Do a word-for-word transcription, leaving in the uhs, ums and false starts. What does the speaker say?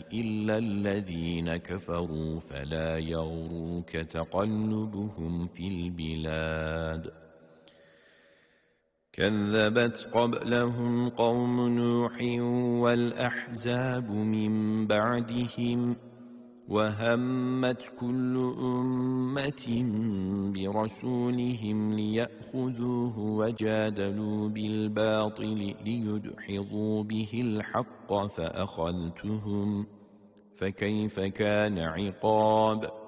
إلا الذين كفروا فلا يغرك تقلبهم في البلاد كذبت قبلهم قوم نوح والأحزاب من بعدهم وهمت كل أمة برسولهم ليأخذوه وجادلوا بالباطل ليدحضوا به الحق فأخذتهم فكيف كان عقاب